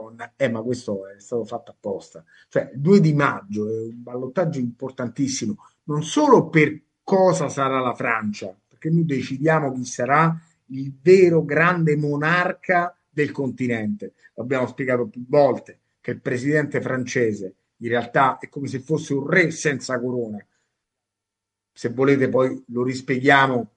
Macron, ma questo è stato fatto apposta. Cioè, il 2 di maggio è un ballottaggio importantissimo, non solo per cosa sarà la Francia, perché noi decidiamo chi sarà il vero grande monarca del continente. L'abbiamo spiegato più volte che il presidente francese in realtà è come se fosse un re senza corona. Se volete poi lo rispieghiamo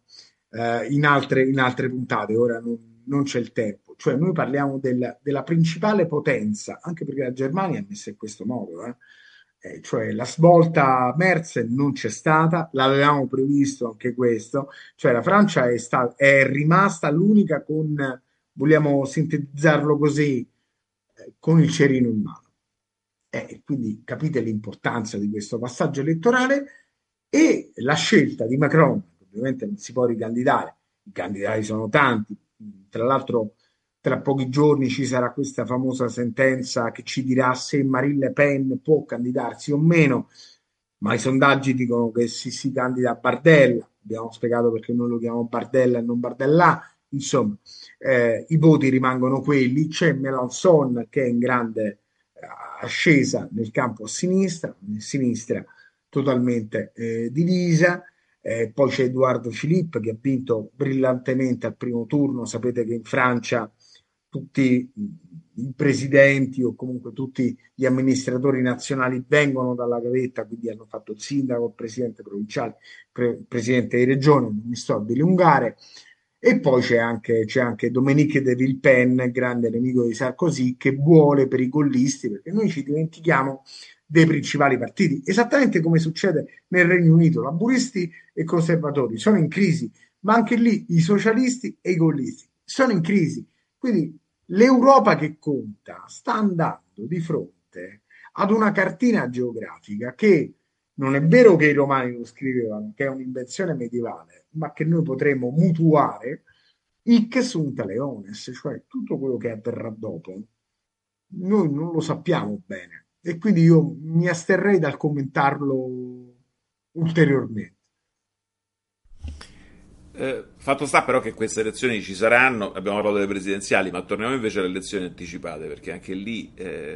in altre puntate, ora non c'è il tempo. Cioè noi parliamo della principale potenza, anche perché la Germania è messa in questo modo, cioè la svolta Merz non c'è stata, l'avevamo previsto anche questo, cioè la Francia è rimasta l'unica con, vogliamo sintetizzarlo così, con il cerino in mano. Quindi capite l'importanza di questo passaggio elettorale e la scelta di Macron, ovviamente non si può ricandidare, i candidati sono tanti, tra l'altro tra pochi giorni ci sarà questa famosa sentenza che ci dirà se Marine Le Pen può candidarsi o meno, ma i sondaggi dicono che si candida a Bardella, abbiamo spiegato perché noi lo chiamiamo Bardella e non Bardellà, insomma, i voti rimangono quelli, c'è Mélenchon che è in grande ascesa nel campo a sinistra totalmente divisa. Poi c'è Edouard Philippe che ha vinto brillantemente al primo turno. Sapete che in Francia tutti i presidenti o comunque tutti gli amministratori nazionali vengono dalla gavetta, quindi hanno fatto il sindaco, il presidente provinciale, presidente di regione, non mi sto a dilungare. E poi c'è anche Dominique de Villepin, grande nemico di Sarkozy, che vuole per i gollisti, perché noi ci dimentichiamo dei principali partiti, esattamente come succede nel Regno Unito. Laburisti e conservatori sono in crisi, ma anche lì i socialisti e i gollisti sono in crisi. Quindi l'Europa che conta sta andando di fronte ad una cartina geografica che non è vero che i romani lo scrivevano, che è un'invenzione medievale, ma che noi potremmo mutuare hic sunt leones, cioè tutto quello che avverrà dopo, noi non lo sappiamo bene e quindi io mi asterrei dal commentarlo ulteriormente. Fatto sta però che queste elezioni ci saranno, abbiamo parlato delle presidenziali, ma torniamo invece alle elezioni anticipate, perché anche lì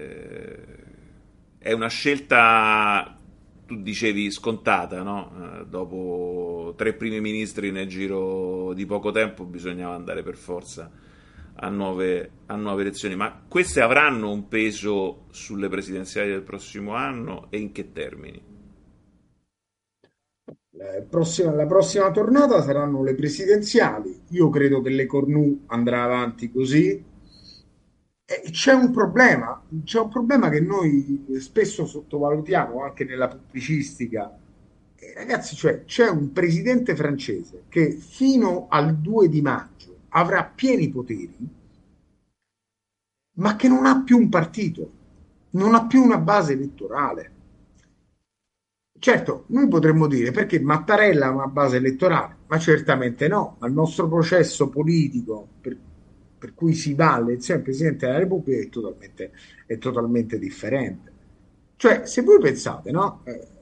è una scelta, tu dicevi, scontata, no? Dopo tre primi ministri nel giro di poco tempo bisognava andare per forza a nuove elezioni, ma queste avranno un peso sulle presidenziali del prossimo anno e in che termini? La prossima tornata saranno le presidenziali. Io credo che le Cornu andrà avanti così. E c'è un problema che noi spesso sottovalutiamo anche nella pubblicistica. Ragazzi, cioè, c'è un presidente francese che fino al 2 di maggio avrà pieni poteri, ma che non ha più un partito, non ha più una base elettorale. Certo, noi potremmo dire perché Mattarella ha una base elettorale, ma certamente no. Ma il nostro processo politico per cui si va all'elezione del Presidente della Repubblica è totalmente differente. Cioè, se voi pensate, no?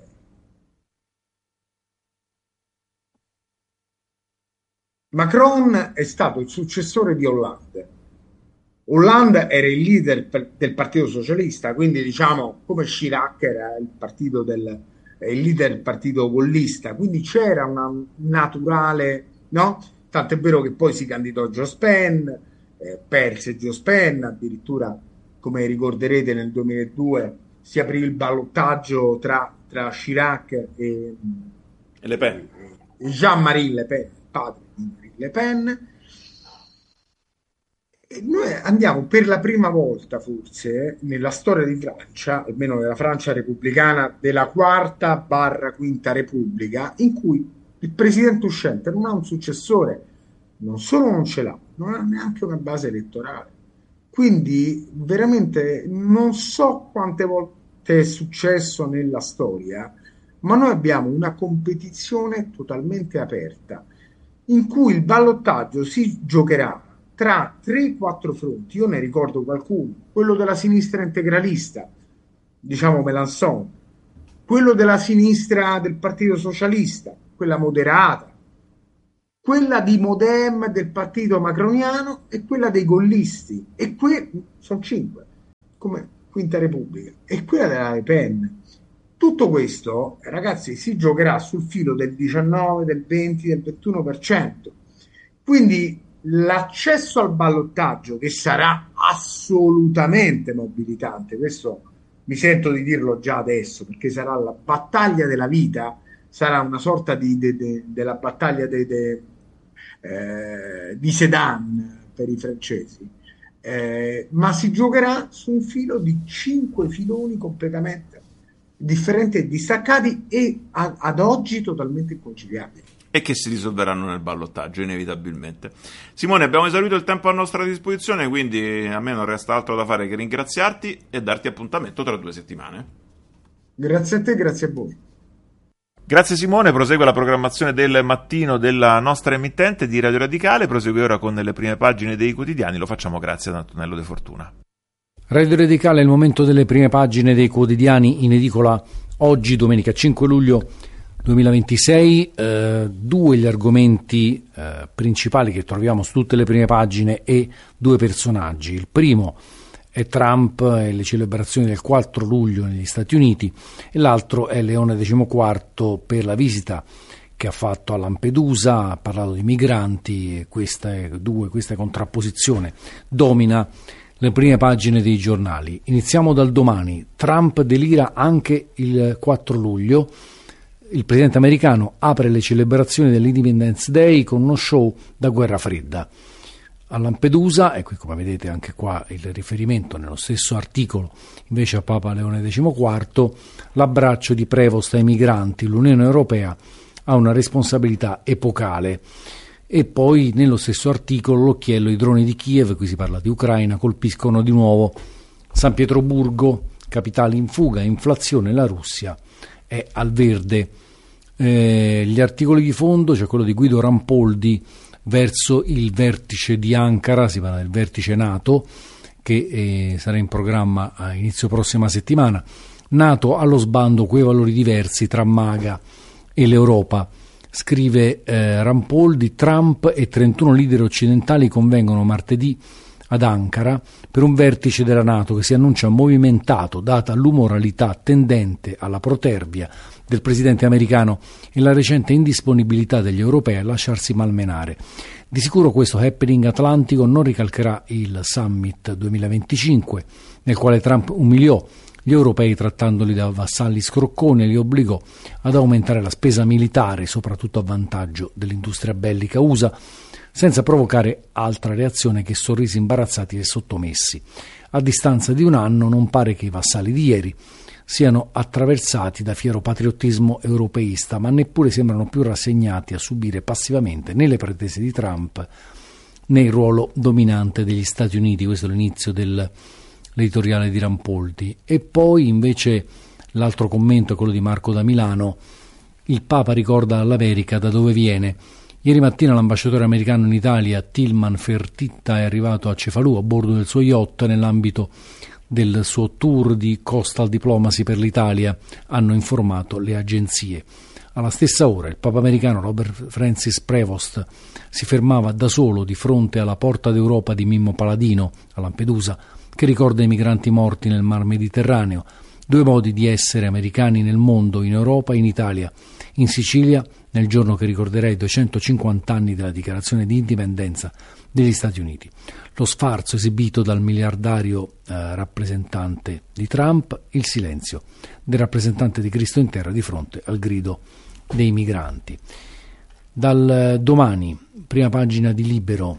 Macron è stato il successore di Hollande. Hollande era il leader del Partito Socialista, quindi diciamo come Chirac era il leader del Partito Gollista, quindi c'era una naturale, no? Tant'è vero che poi si candidò Jospin, perse Jospin, addirittura come ricorderete nel 2002 si aprì il ballottaggio tra Chirac E Le Pen? e Jean-Marie Le Pen, padre di Marine Le Pen. E noi andiamo per la prima volta, forse, nella storia di Francia, almeno nella Francia repubblicana, della quarta barra quinta repubblica, in cui il presidente uscente non ha un successore, non solo non ce l'ha, non ha neanche una base elettorale. Quindi veramente non so quante volte è successo nella storia, ma noi abbiamo una competizione totalmente aperta in cui il ballottaggio si giocherà tra 3-4 fronti. Io ne ricordo qualcuno, quello della sinistra integralista, diciamo Mélenchon, quello della sinistra del Partito Socialista, quella moderata, quella di Modem del partito macroniano e quella dei gollisti. E qui sono cinque. come Quinta Repubblica, e quella della Le Pen. Tutto questo, ragazzi, si giocherà sul filo del 19, del 20, del 21%. Quindi l'accesso al ballottaggio, che sarà assolutamente mobilitante, questo mi sento di dirlo già adesso, perché sarà la battaglia della vita, sarà una sorta della battaglia di Sedan per i francesi, ma si giocherà su un filo di 5 filoni completamente differenti e distaccati e ad oggi totalmente inconciliabili. E che si risolveranno nel ballottaggio, inevitabilmente. Simone, abbiamo esaurito il tempo a nostra disposizione, quindi a me non resta altro da fare che ringraziarti e darti appuntamento tra 2 settimane. Grazie a te, grazie a voi. Grazie Simone, prosegue la programmazione del mattino della nostra emittente di Radio Radicale, prosegue ora con le prime pagine dei quotidiani, lo facciamo grazie ad Antonello De Fortuna. Radio Radicale è il momento delle prime pagine dei quotidiani in edicola oggi, domenica 5 luglio 2026, due gli argomenti principali che troviamo su tutte le prime pagine e due personaggi. Il primo è Trump e le celebrazioni del 4 luglio negli Stati Uniti e l'altro è Leone XIV per la visita che ha fatto a Lampedusa, ha parlato di migranti e questa contrapposizione domina le prime pagine dei giornali. Iniziamo dal Domani. Trump delira anche il 4 luglio. Il presidente americano apre le celebrazioni dell'Independence Day con uno show da guerra fredda. A Lampedusa, e qui come vedete anche qua il riferimento nello stesso articolo invece a Papa Leone XIV, l'abbraccio di Prevost ai migranti, l'Unione Europea ha una responsabilità epocale. E poi nello stesso articolo l'occhiello, i droni di Kiev, qui si parla di Ucraina, colpiscono di nuovo San Pietroburgo, capitale in fuga, inflazione, la Russia è al verde. Gli articoli di fondo, c'è quello di Guido Rampoldi verso il vertice di Ankara, si parla del vertice NATO che sarà in programma a inizio prossima settimana. NATO allo sbando, quei valori diversi tra MAGA e l'Europa. Scrive Rampoldi, Trump e 31 leader occidentali convengono martedì ad Ankara per un vertice della NATO che si annuncia movimentato data l'umoralità tendente alla protervia del presidente americano e la recente indisponibilità degli europei a lasciarsi malmenare. Di sicuro questo happening atlantico non ricalcherà il Summit 2025, nel quale Trump umiliò gli europei trattandoli da vassalli scrocconi e li obbligò ad aumentare la spesa militare, soprattutto a vantaggio dell'industria bellica USA, senza provocare altra reazione che sorrisi imbarazzati e sottomessi. A distanza di un anno non pare che i vassalli di ieri siano attraversati da fiero patriottismo europeista, ma neppure sembrano più rassegnati a subire passivamente né le pretese di Trump né il ruolo dominante degli Stati Uniti. Questo è l'inizio dell'editoriale di Rampoldi. E poi invece l'altro commento è quello di Marco da Milano. Il Papa ricorda all'America da dove viene. Ieri mattina l'ambasciatore americano in Italia Tilman Fertitta è arrivato a Cefalù a bordo del suo yacht nell'ambito del suo tour di Coastal Diplomacy per l'Italia, hanno informato le agenzie. Alla stessa ora il Papa americano Robert Francis Prevost si fermava da solo di fronte alla Porta d'Europa di Mimmo Paladino a Lampedusa, che ricorda i migranti morti nel Mar Mediterraneo, due modi di essere americani nel mondo, in Europa e in Italia. In Sicilia, nel giorno che ricorderà i 250 anni della dichiarazione di indipendenza degli Stati Uniti. Lo sfarzo esibito dal miliardario rappresentante di Trump, il silenzio del rappresentante di Cristo in terra di fronte al grido dei migranti. Dal Domani, prima pagina di Libero,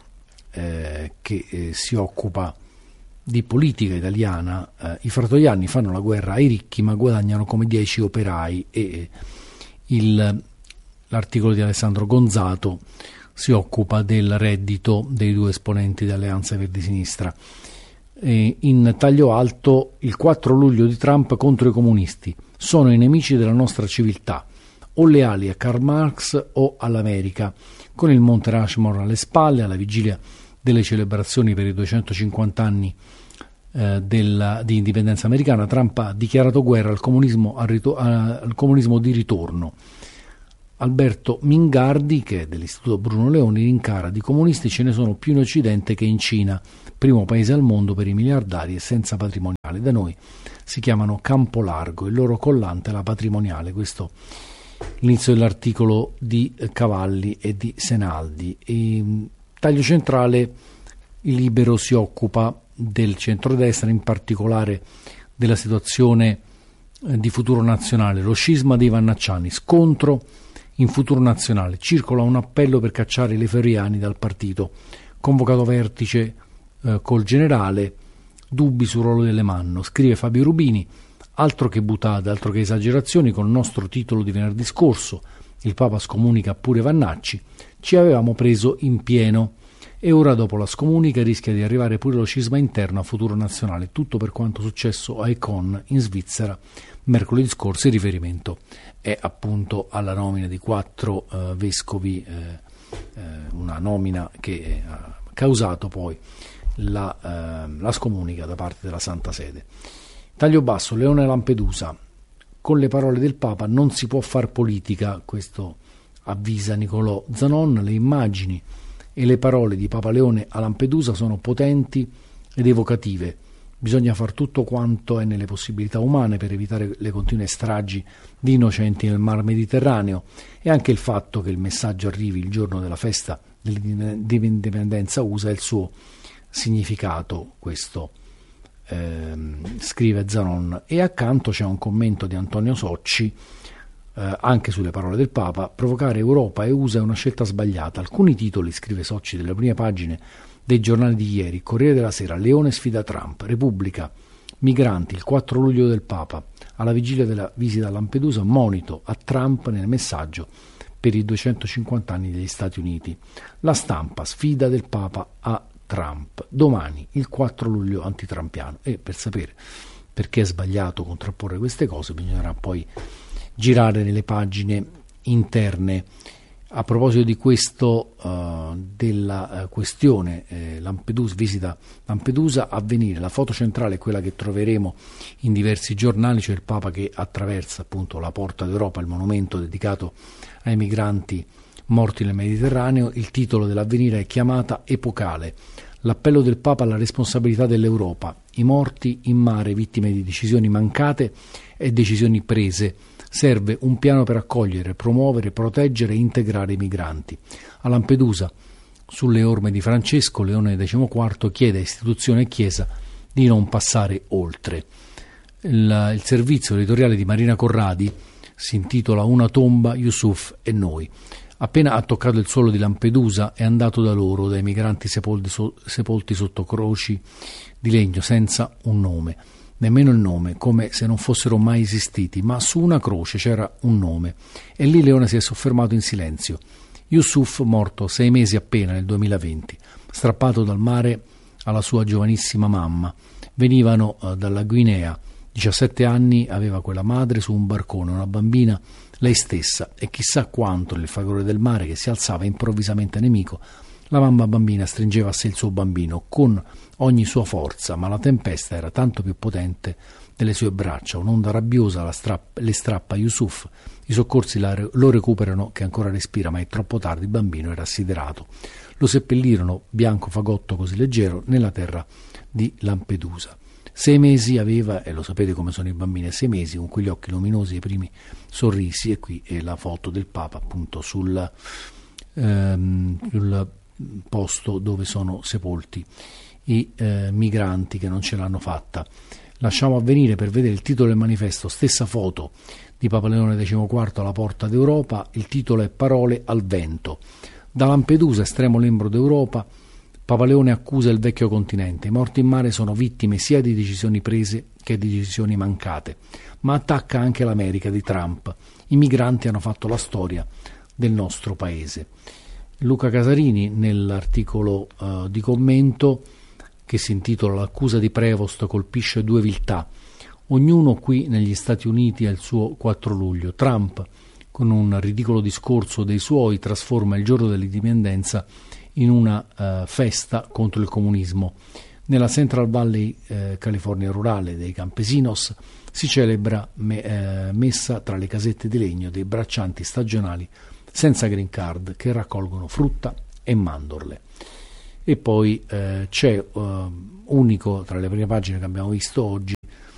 che si occupa di politica italiana, i fratoianni fanno la guerra ai ricchi ma guadagnano come 10 operai, e l'articolo di Alessandro Gonzato si occupa del reddito dei due esponenti dell'Alleanza Verdi-Sinistra. In taglio alto, il 4 luglio di Trump contro i comunisti. Sono i nemici della nostra civiltà, o leali a Karl Marx o all'America. Con il Monte Rushmore alle spalle, alla vigilia delle celebrazioni per i 250 anni di indipendenza americana, Trump ha dichiarato guerra al comunismo di ritorno. Alberto Mingardi, che è dell'Istituto Bruno Leoni, rincara: di comunisti ce ne sono più in Occidente che in Cina, primo paese al mondo per i miliardari e senza patrimoniale. Da noi si chiamano Campo Largo, il loro collante è la patrimoniale. Questo l'inizio dell'articolo di Cavalli e di Senaldi. Taglio centrale: il Libero si occupa del centrodestra, in particolare della situazione di Futuro Nazionale, lo scisma dei Vannacciani, scontro in Futuro Nazionale, circola un appello per cacciare i leferiani dal partito, convocato vertice col generale, dubbi sul ruolo delle Manno, scrive Fabio Rubini. Altro che butade, altro che esagerazioni, col nostro titolo di venerdì scorso, il Papa scomunica pure Vannacci, ci avevamo preso in pieno e ora dopo la scomunica rischia di arrivare pure lo scisma interno a Futuro Nazionale, tutto per quanto successo a Econ in Svizzera mercoledì scorso. Il riferimento è appunto alla nomina di 4 vescovi, una nomina che ha causato poi la scomunica da parte della Santa Sede. Taglio basso: Leone Lampedusa. Con le parole del Papa non si può far politica, questo avvisa Nicolò Zanon. Le immagini e le parole di Papa Leone a Lampedusa sono potenti ed evocative. Bisogna far tutto quanto è nelle possibilità umane per evitare le continue stragi di innocenti nel mar Mediterraneo, e anche il fatto che il messaggio arrivi il giorno della festa dell'indipendenza USA è il suo significato, questo scrive Zanon. E accanto c'è un commento di Antonio Socci anche sulle parole del Papa: provocare Europa e USA è una scelta sbagliata. Alcuni titoli, scrive Socci, delle prime pagine dei giornali di ieri: Corriere della Sera, Leone sfida Trump; Repubblica, migranti, il 4 luglio del Papa, alla vigilia della visita a Lampedusa, monito a Trump nel messaggio per i 250 anni degli Stati Uniti. La Stampa, sfida del Papa a Trump. Domani, il 4 luglio antitrampiano. E per sapere perché è sbagliato contrapporre queste cose bisognerà poi girare nelle pagine interne. A proposito di questo, della questione Lampedusa, visita Lampedusa, Avvenire, la foto centrale è quella che troveremo in diversi giornali, cioè il Papa che attraversa appunto la Porta d'Europa, il monumento dedicato ai migranti morti nel Mediterraneo. Il titolo dell'Avvenire è Chiamata epocale, l'appello del Papa alla responsabilità dell'Europa, i morti in mare vittime di decisioni mancate e decisioni prese. Serve un piano per accogliere, promuovere, proteggere e integrare i migranti. A Lampedusa, sulle orme di Francesco, Leone XIV chiede a istituzione e Chiesa di non passare oltre. Il servizio editoriale di Marina Corradi si intitola Una tomba, Yusuf e noi. Appena ha toccato il suolo di Lampedusa è andato da loro, dai migranti sepolti sotto croci di legno senza un nome, nemmeno il nome, come se non fossero mai esistiti, ma su una croce c'era un nome, e lì Leone si è soffermato in silenzio. Yusuf, morto 6 mesi appena nel 2020, strappato dal mare alla sua giovanissima mamma. Venivano dalla Guinea, 17 anni aveva quella madre su un barcone, una bambina lei stessa, e chissà quanto nel fragore del mare che si alzava improvvisamente nemico, la mamma bambina stringeva a sé il suo bambino con ogni sua forza, ma la tempesta era tanto più potente delle sue braccia. Un'onda rabbiosa le strappa Yusuf, i soccorsi lo recuperano che ancora respira, ma è troppo tardi, il bambino era assiderato. Lo seppellirono, bianco fagotto così leggero, nella terra di Lampedusa. 6 mesi aveva, e lo sapete come sono i bambini a 6 mesi, con quegli occhi luminosi e i primi sorrisi. E qui è la foto del Papa appunto sul posto dove sono sepolti i migranti che non ce l'hanno fatta. Lasciamo Avvenire per vedere il titolo del manifesto, stessa foto di Papa Leone XIV alla Porta d'Europa. Il titolo è Parole al vento. Da Lampedusa, estremo lembro d'Europa, Papa Leone accusa il vecchio continente. I morti in mare sono vittime sia di decisioni prese che di decisioni mancate, ma attacca anche l'America di Trump. I migranti hanno fatto la storia del nostro paese. Luca Casarini, nell'articolo di commento che si intitola L'accusa di Prevost colpisce 2 viltà. Ognuno qui negli Stati Uniti ha il suo 4 luglio. Trump, con un ridicolo discorso dei suoi, trasforma il giorno dell'indipendenza in una festa contro il comunismo. Nella Central Valley California rurale dei campesinos si celebra messa tra le casette di legno dei braccianti stagionali senza green card che raccolgono frutta e mandorle. E poi c'è unico tra le prime pagine che abbiamo visto oggi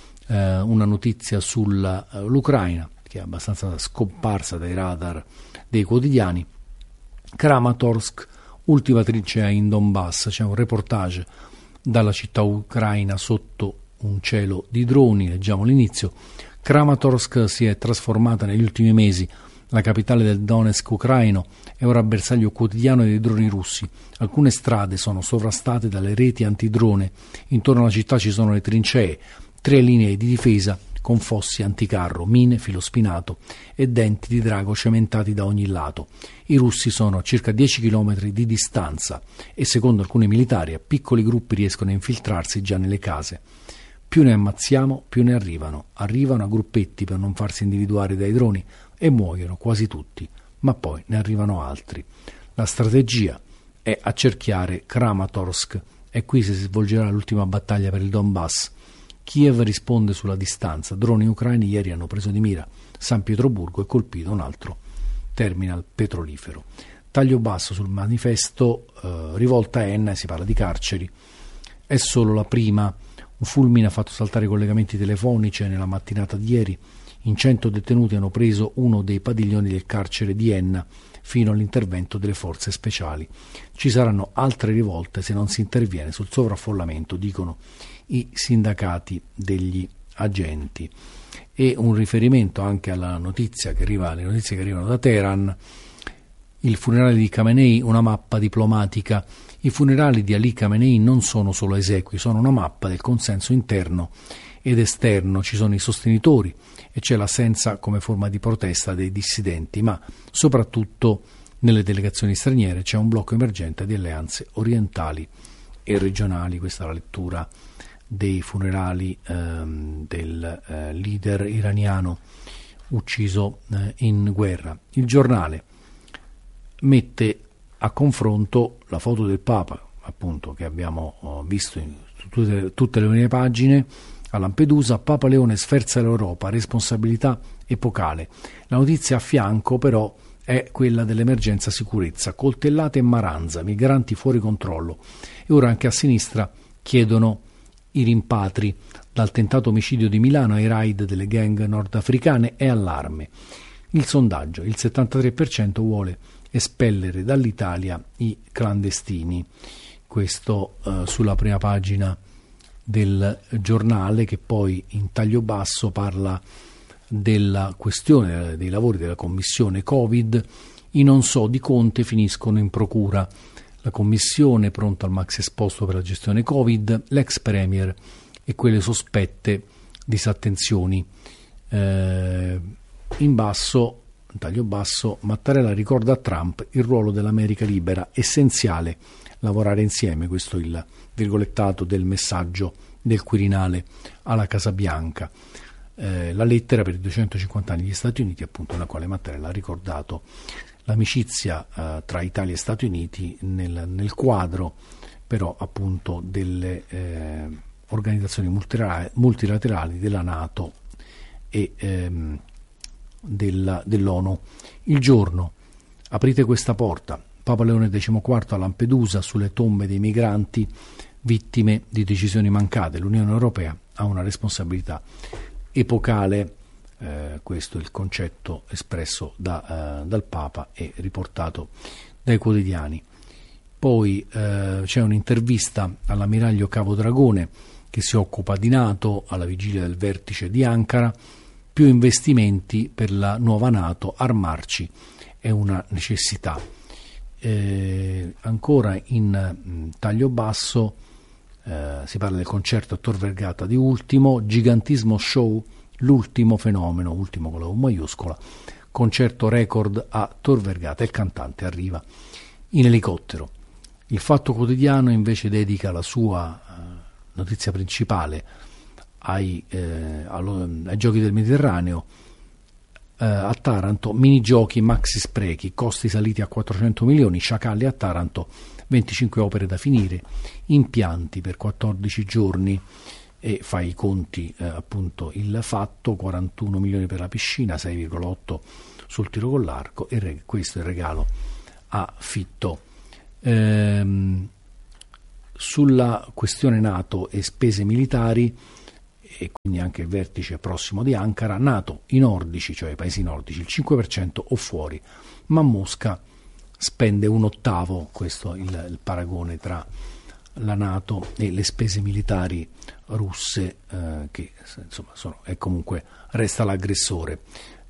una notizia sull'Ucraina che è abbastanza scomparsa dai radar dei quotidiani. Kramatorsk, ultima trincea in Donbass. C'è un reportage dalla città ucraina sotto un cielo di droni, leggiamo l'inizio. Kramatorsk si è trasformata negli ultimi mesi, la capitale del Donetsk ucraino è ora bersaglio quotidiano dei droni russi. Alcune strade sono sovrastate dalle reti antidrone, intorno alla città ci sono le trincee, 3 linee di difesa con fossi anticarro, mine, filo spinato e denti di drago cementati da ogni lato. I russi sono a circa 10 km di distanza e secondo alcuni militari a piccoli gruppi riescono a infiltrarsi già nelle case. Più ne ammazziamo, più ne arrivano. Arrivano a gruppetti per non farsi individuare dai droni e muoiono quasi tutti, ma poi ne arrivano altri. La strategia è accerchiare Kramatorsk e qui si svolgerà l'ultima battaglia per il Donbass. Kiev risponde sulla distanza. Droni ucraini ieri hanno preso di mira San Pietroburgo e colpito un altro terminal petrolifero. Taglio basso sul manifesto, rivolta Enna, si parla di carceri. È solo la prima. Un fulmine ha fatto saltare i collegamenti telefonici nella mattinata di ieri. In 100 detenuti hanno preso uno dei padiglioni del carcere di Enna fino all'intervento delle forze speciali. Ci saranno altre rivolte se non si interviene sul sovraffollamento, dicono i sindacati degli agenti. E un riferimento anche alla notizia che arriva, le notizie che arrivano da Teheran. Il funerale di Khamenei, una mappa diplomatica. I funerali di Ali Khamenei non sono solo esequi, sono una mappa del consenso interno ed esterno. Ci sono i sostenitori e c'è l'assenza come forma di protesta dei dissidenti, ma soprattutto nelle delegazioni straniere c'è un blocco emergente di alleanze orientali e regionali. Questa è la lettura dei funerali del leader iraniano ucciso in guerra. Il Giornale mette a confronto la foto del Papa, appunto, che abbiamo visto su tutte le prime pagine. A Lampedusa, Papa Leone sferza l'Europa, responsabilità epocale. La notizia a fianco però è quella dell'emergenza sicurezza, coltellate e Maranza, migranti fuori controllo. E ora anche a sinistra chiedono i rimpatri. Dal tentato omicidio di Milano ai raid delle gang nordafricane è allarme. Il sondaggio, il 73% vuole espellere dall'Italia i clandestini. Questo sulla prima pagina del Giornale, che poi in taglio basso parla della questione dei lavori della commissione Covid. I non so di Conte finiscono in procura. La commissione pronta al maxi esposto per la gestione Covid, l'ex premier e quelle sospette disattenzioni. In basso, in taglio basso, Mattarella ricorda a Trump il ruolo dell'America libera, essenziale lavorare insieme. Questo è il virgolettato del messaggio del Quirinale alla Casa Bianca. La lettera per i 250 anni degli Stati Uniti, appunto, nella quale Mattarella ha ricordato l'amicizia tra Italia e Stati Uniti nel quadro però appunto delle organizzazioni multilaterali della NATO e dell'ONU. Il Giorno, aprite questa porta. Papa Leone XIV a Lampedusa, sulle tombe dei migranti vittime di decisioni mancate. L'Unione Europea ha una responsabilità epocale. Questo è il concetto espresso dal Papa e riportato dai quotidiani. Poi c'è un'intervista all'ammiraglio Cavo Dragone che si occupa di NATO alla vigilia del vertice di Ankara. Più investimenti per la nuova NATO, armarci è una necessità. Ancora in taglio basso si parla del concerto a Tor Vergata di Ultimo, gigantismo show, l'ultimo fenomeno, ultimo con la U maiuscola, concerto record a Tor Vergata, il cantante arriva in elicottero. Il Fatto Quotidiano invece dedica la sua notizia principale ai giochi del Mediterraneo. A Taranto minigiochi, maxi sprechi, costi saliti a 400 milioni, sciacalli a Taranto 25 opere da finire, impianti per 14 giorni e fai i conti, appunto il fatto, 41 milioni per la piscina, 6,8 sul tiro con l'arco, e questo è il regalo a Fitto. Sulla questione NATO e spese militari, e quindi anche il vertice prossimo di Ankara, NATO, i nordici, cioè i paesi nordici, il 5% o fuori, ma Mosca spende un ottavo, questo è il paragone tra la NATO e le spese militari russe, che insomma comunque resta l'aggressore.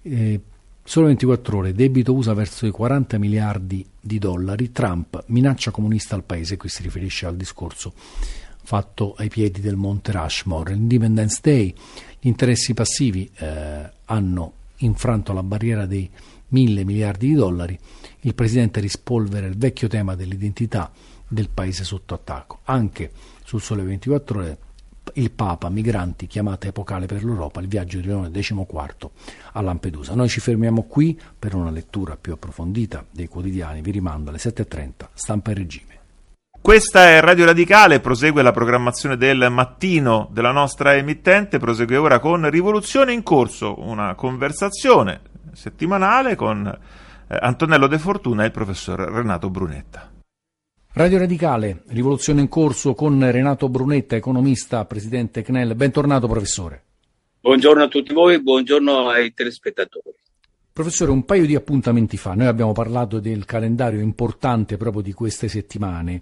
Solo 24 ore, debito USA verso i 40 miliardi di dollari, Trump minaccia comunista al paese, qui si riferisce al discorso fatto ai piedi del Monte Rushmore. L'Independence Day, gli interessi passivi hanno infranto la barriera dei 1.000 miliardi di dollari, il presidente rispolvera il vecchio tema dell'identità del paese sotto attacco. Anche sul Sole 24 Ore, il Papa, migranti, chiamata epocale per l'Europa, il viaggio di Leone XIV a Lampedusa. Noi ci fermiamo qui per una lettura più approfondita dei quotidiani. Vi rimando alle 7:30, Stampa e Regime. Questa è Radio Radicale, prosegue la programmazione del mattino della nostra emittente, prosegue ora con Rivoluzione in corso, una conversazione settimanale con Antonello De Fortuna e il professor Renato Brunetta. Radio Radicale, Rivoluzione in corso con Renato Brunetta, economista, presidente CNEL. Bentornato, professore. Buongiorno a tutti voi, buongiorno ai telespettatori. Professore, un paio di appuntamenti fa noi abbiamo parlato del calendario importante proprio di queste settimane,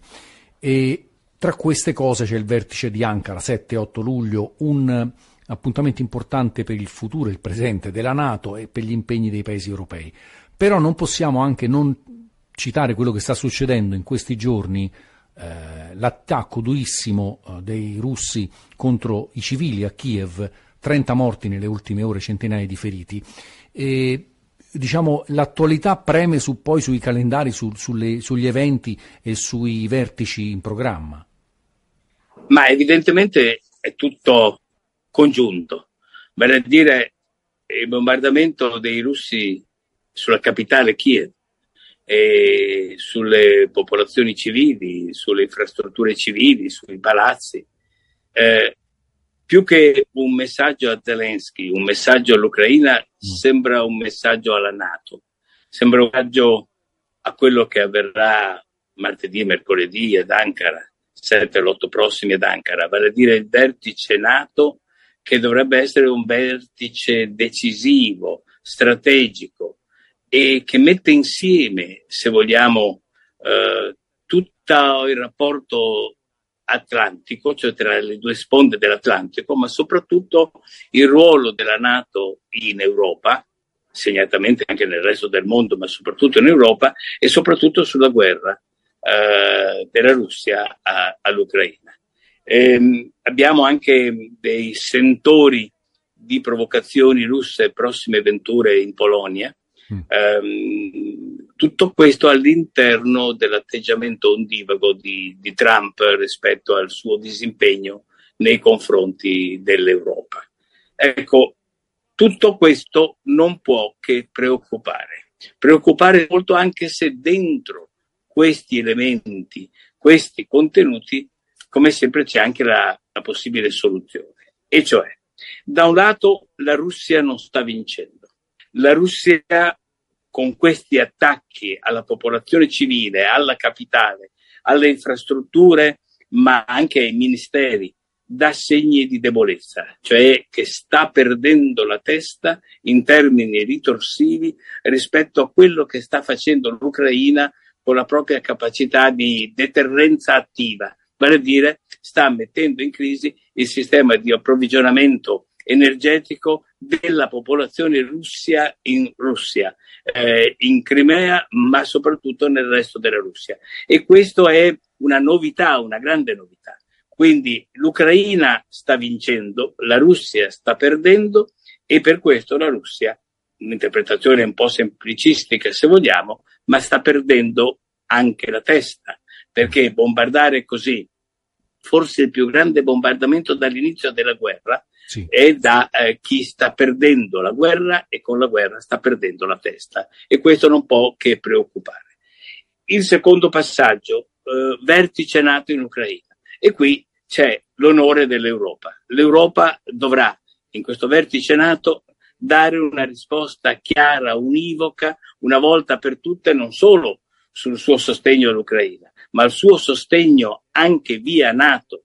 e tra queste cose c'è il vertice di Ankara, 7-8 luglio, un appuntamento importante per il futuro, il presente della NATO e per gli impegni dei paesi europei. Però non possiamo anche non citare quello che sta succedendo in questi giorni, l'attacco durissimo dei russi contro i civili a Kiev, 30 morti nelle ultime ore, centinaia di feriti. E diciamo l'attualità preme poi sui calendari, sugli eventi e sui vertici in programma. Ma evidentemente è tutto congiunto, vale a dire il bombardamento dei russi sulla capitale Kiev e sulle popolazioni civili, sulle infrastrutture civili, sui palazzi. Più che un messaggio a Zelensky, un messaggio all'Ucraina, sembra un messaggio alla NATO, sembra un messaggio a quello che avverrà martedì e mercoledì ad Ankara, 7 e l'8 prossimi ad Ankara, vale a dire il vertice NATO, che dovrebbe essere un vertice decisivo, strategico, e che mette insieme, se vogliamo, tutto il rapporto atlantico, cioè tra le due sponde dell'Atlantico, ma soprattutto il ruolo della NATO in Europa, segnatamente anche nel resto del mondo, ma soprattutto in Europa, e soprattutto sulla guerra della Russia all'Ucraina. Abbiamo anche dei sentori di provocazioni russe, prossime avventure in Polonia. Tutto questo all'interno dell'atteggiamento ondivago di Trump rispetto al suo disimpegno nei confronti dell'Europa. Ecco, tutto questo non può che preoccupare molto, anche se dentro questi elementi, questi contenuti, come sempre c'è anche la possibile soluzione, e cioè, da un lato la Russia non sta vincendo. La Russia, con questi attacchi alla popolazione civile, alla capitale, alle infrastrutture, ma anche ai ministeri, dà segni di debolezza, cioè che sta perdendo la testa in termini ritorsivi rispetto a quello che sta facendo l'Ucraina con la propria capacità di deterrenza attiva, vale a dire sta mettendo in crisi il sistema di approvvigionamento energetico della popolazione russia in Russia, in Crimea, ma soprattutto nel resto della Russia. E questo è una novità, una grande novità. Quindi l'Ucraina sta vincendo, la Russia sta perdendo, e per questo la Russia, un'interpretazione un po' semplicistica se vogliamo, ma sta perdendo anche la testa, perché bombardare così, forse il più grande bombardamento dall'inizio della guerra, sì, è da chi sta perdendo la guerra e con la guerra sta perdendo la testa, e questo non può che preoccupare. Il secondo passaggio vertice NATO in Ucraina. E qui c'è l'onore dell'Europa. L'Europa dovrà, in questo vertice NATO, dare una risposta chiara, univoca, una volta per tutte, non solo sul suo sostegno all'Ucraina, ma il suo sostegno anche via NATO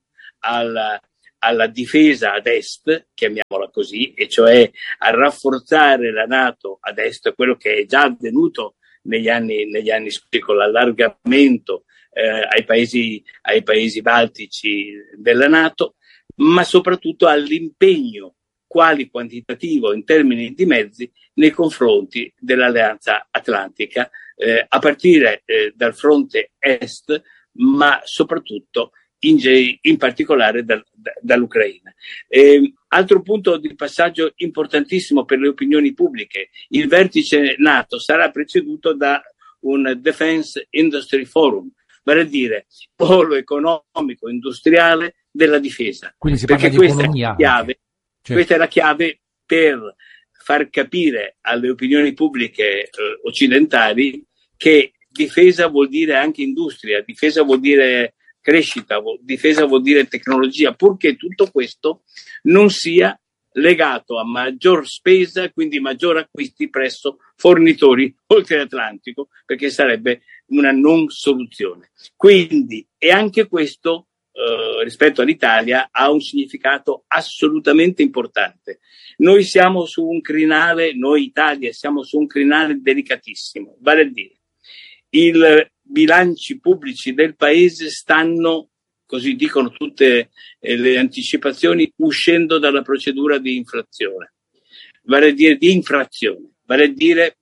alla difesa ad est, chiamiamola così, e cioè a rafforzare la NATO ad est, quello che è già avvenuto negli anni con l'allargamento ai paesi baltici della NATO, ma soprattutto all'impegno quali quantitativo in termini di mezzi nei confronti dell'Alleanza Atlantica, a partire dal fronte est, ma soprattutto in particolare dall'Ucraina. Altro punto di passaggio importantissimo per le opinioni pubbliche: il vertice NATO sarà preceduto da un Defense Industry Forum, vale a dire polo economico industriale della difesa. Quindi si parla di economia. Questa è la chiave per far capire alle opinioni pubbliche occidentali che difesa vuol dire anche industria, difesa vuol dire crescita, difesa vuol dire tecnologia, purché tutto questo non sia legato a maggior spesa, quindi maggior acquisti presso fornitori oltre l'Atlantico, perché sarebbe una non soluzione. Quindi, e anche questo rispetto all'Italia ha un significato assolutamente importante. Noi siamo su un crinale, noi Italia siamo su un crinale delicatissimo, vale a dire i bilanci pubblici del paese stanno, così dicono tutte le anticipazioni, uscendo dalla procedura di infrazione, vale a dire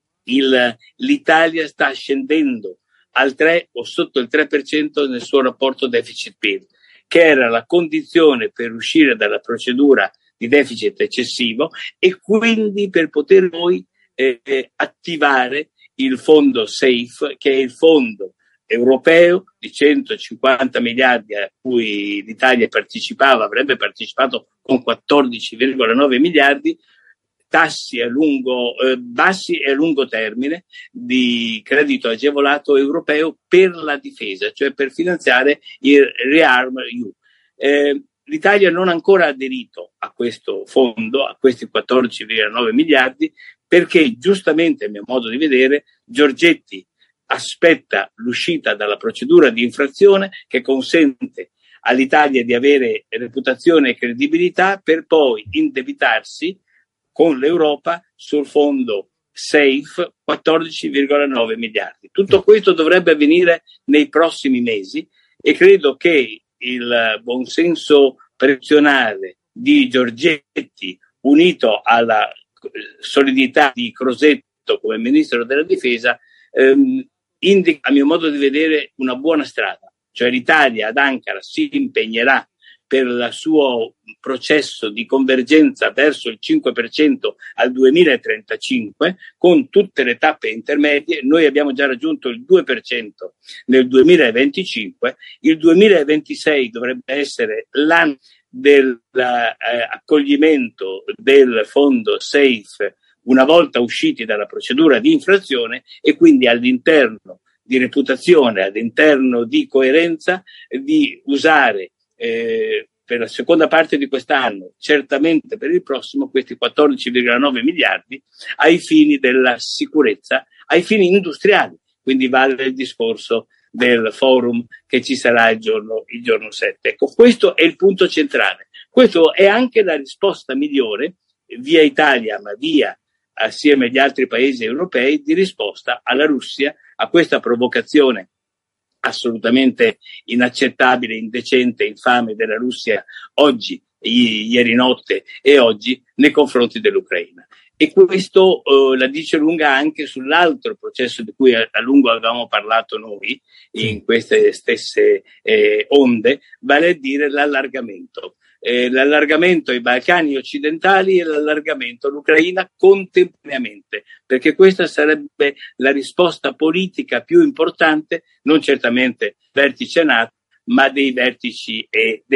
l'Italia sta scendendo al 3 o sotto il 3% nel suo rapporto deficit-PIL, che era la condizione per uscire dalla procedura di deficit eccessivo e quindi per poter noi attivare il fondo SAFE, che è il fondo europeo di 150 miliardi a cui l'Italia avrebbe partecipato con 14,9 miliardi, tassi bassi e a lungo termine di credito agevolato europeo per la difesa, cioè per finanziare il ReArmEU. L'Italia non ha ancora aderito a questo fondo, a questi 14,9 miliardi, perché giustamente, a mio modo di vedere, Giorgetti aspetta l'uscita dalla procedura di infrazione che consente all'Italia di avere reputazione e credibilità per poi indebitarsi con l'Europa sul fondo SAFE 14,9 miliardi. Tutto questo dovrebbe avvenire nei prossimi mesi e credo che il buonsenso previzionale di Giorgetti, unito alla solidità di Crosetto come ministro della difesa, indica, a mio modo di vedere, una buona strada. Cioè l'Italia ad Ankara si impegnerà per il suo processo di convergenza verso il 5% al 2035, con tutte le tappe intermedie. Noi abbiamo già raggiunto il 2% nel 2025, il 2026 dovrebbe essere l'anno dell'accoglimento del fondo SAFE una volta usciti dalla procedura di infrazione, e quindi all'interno di reputazione, all'interno di coerenza, di usare per la seconda parte di quest'anno, certamente per il prossimo, questi 14,9 miliardi ai fini della sicurezza, ai fini industriali. Quindi vale il discorso del forum che ci sarà il giorno 7. Ecco, questo è il punto centrale. Questo è anche la risposta migliore, via Italia, ma via assieme agli altri paesi europei, di risposta alla Russia, a questa provocazione assolutamente inaccettabile, indecente, infame della Russia oggi, ieri notte e oggi, nei confronti dell'Ucraina. E questo la dice lunga anche sull'altro processo di cui a lungo avevamo parlato noi in queste stesse onde, vale a dire l'allargamento. L'allargamento ai Balcani occidentali e l'allargamento all'Ucraina contemporaneamente, perché questa sarebbe la risposta politica più importante, non certamente vertice NATO, ma dei vertici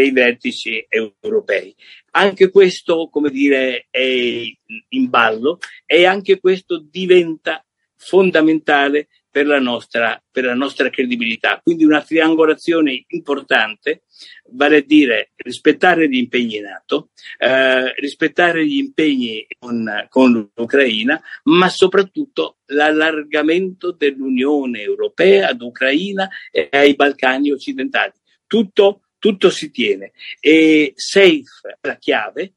europei. Anche questo, come dire, è in ballo, e anche questo diventa fondamentale per la nostra credibilità. Quindi una triangolazione importante, vale a dire rispettare gli impegni NATO, rispettare gli impegni con l'Ucraina, ma soprattutto l'allargamento dell'Unione Europea ad Ucraina e ai Balcani occidentali. Tutto si tiene. E SAFE è la chiave,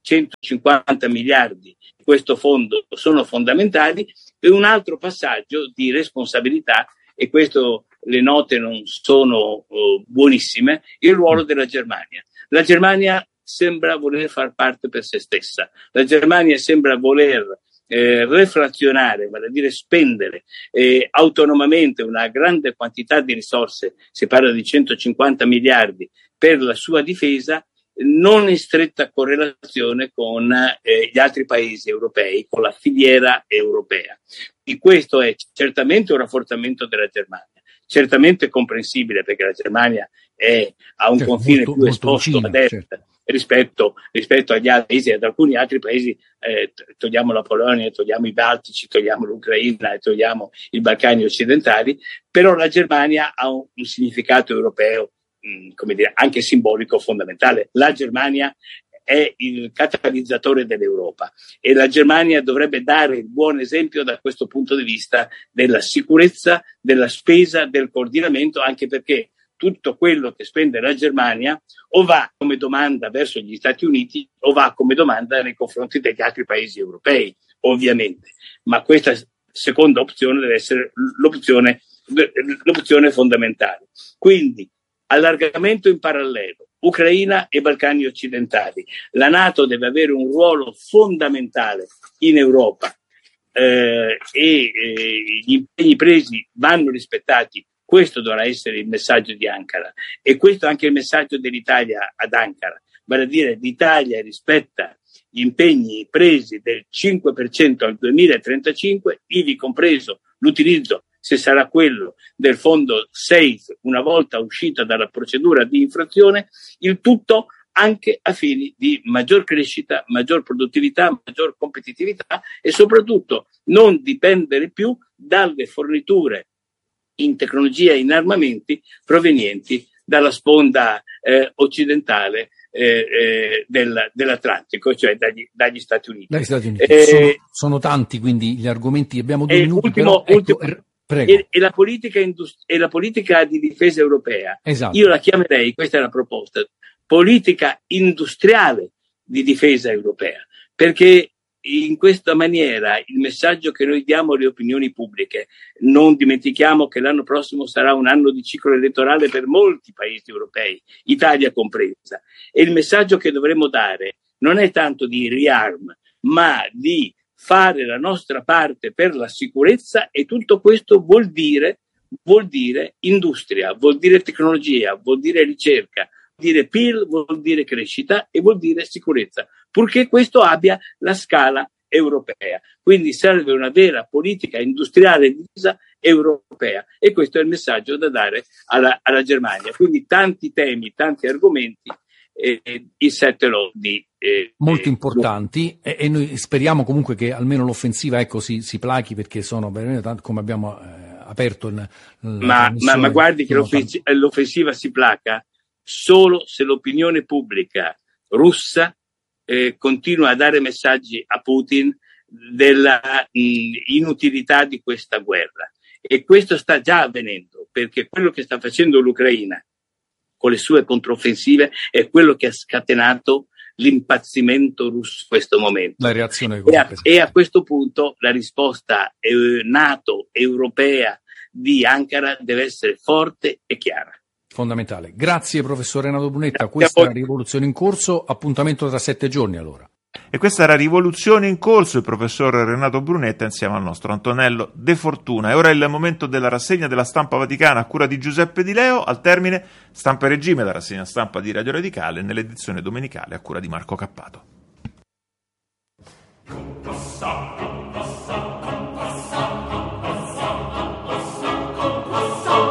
150 miliardi di questo fondo sono fondamentali, e un altro passaggio di responsabilità, e questo le note non sono buonissime, il ruolo della Germania. La Germania sembra voler far parte per se stessa, la Germania sembra voler reflazionare, vale a dire spendere autonomamente una grande quantità di risorse, si parla di 150 miliardi per la sua difesa, non in stretta correlazione con gli altri paesi europei, con la filiera europea. E questo è certamente un rafforzamento della Germania, certamente comprensibile, perché la Germania ha un confine più esposto vicino, ad est, rispetto agli altri paesi, ad alcuni altri paesi, togliamo la Polonia, togliamo i Baltici, togliamo l'Ucraina e togliamo i Balcani occidentali, però la Germania ha un significato europeo, come dire, anche simbolico fondamentale. La Germania è il catalizzatore dell'Europa e la Germania dovrebbe dare il buon esempio da questo punto di vista della sicurezza, della spesa, del coordinamento, anche perché tutto quello che spende la Germania o va come domanda verso gli Stati Uniti o va come domanda nei confronti degli altri paesi europei, ovviamente. Ma questa seconda opzione deve essere l'opzione fondamentale. Quindi allargamento in parallelo, Ucraina e Balcani occidentali. La NATO deve avere un ruolo fondamentale in Europa e gli impegni presi vanno rispettati. Questo dovrà essere il messaggio di Ankara e questo è anche il messaggio dell'Italia ad Ankara, vale a dire l'Italia rispetta gli impegni presi del 5% al 2035, ivi compreso l'utilizzo, se sarà quello del fondo SAFE una volta uscita dalla procedura di infrazione, il tutto anche a fini di maggior crescita, maggior produttività, maggior competitività e soprattutto non dipendere più dalle forniture in tecnologia e in armamenti provenienti dalla sponda occidentale dell'Atlantico, cioè dagli Stati Uniti. Dagli Stati Uniti. Sono tanti quindi gli argomenti, abbiamo 2 minuti. Prego. E la politica di difesa europea, esatto. Io la chiamerei, questa è la proposta, politica industriale di difesa europea, perché in questa maniera il messaggio che noi diamo alle opinioni pubbliche, non dimentichiamo che l'anno prossimo sarà un anno di ciclo elettorale per molti paesi europei, Italia compresa, e il messaggio che dovremmo dare non è tanto di rearm, ma di fare la nostra parte per la sicurezza, e tutto questo vuol dire industria, vuol dire tecnologia, vuol dire ricerca, vuol dire PIL, vuol dire crescita e vuol dire sicurezza, purché questo abbia la scala europea. Quindi serve una vera politica industriale di difesa europea e questo è il messaggio da dare alla Germania. Quindi tanti temi, tanti argomenti, i 7 lodi molto importanti e noi speriamo comunque che almeno l'offensiva si plachi, perché sono veramente tanti, come abbiamo aperto ma guardi che l'offensiva si placa solo se l'opinione pubblica russa continua a dare messaggi a Putin della inutilità di questa guerra, e questo sta già avvenendo, perché quello che sta facendo l'Ucraina con le sue controffensive è quello che ha scatenato l'impazzimento russo in questo momento. La reazione e a questo punto la risposta NATO europea di Ankara deve essere forte e chiara. Fondamentale. Grazie professor Renato Brunetta, questa è la rivoluzione in corso, appuntamento tra 7 giorni allora. E questa era Rivoluzione in corso, il professor Renato Brunetta insieme al nostro Antonello De Fortuna. E ora è il momento della rassegna della stampa vaticana a cura di Giuseppe Di Leo. Al termine, Stampa e Regime, la rassegna stampa di Radio Radicale nell'edizione domenicale a cura di Marco Cappato.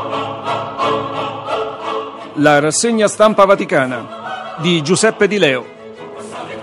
La rassegna stampa vaticana di Giuseppe Di Leo.